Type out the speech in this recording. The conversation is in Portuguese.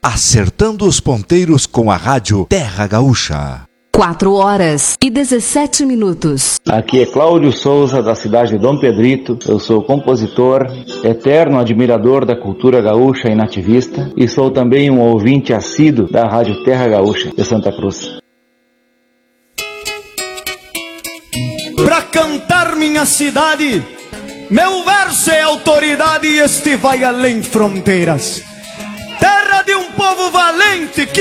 acertando os ponteiros com a rádio Terra Gaúcha. 4h17. Aqui é Cláudio Souza, da cidade de Dom Pedrito. Eu sou compositor, eterno admirador da cultura gaúcha e nativista, e sou também um ouvinte assíduo da rádio Terra Gaúcha de Santa Cruz. Pra cantar minha cidade, meu verso é autoridade e este vai além fronteiras. Terra de um povo valente que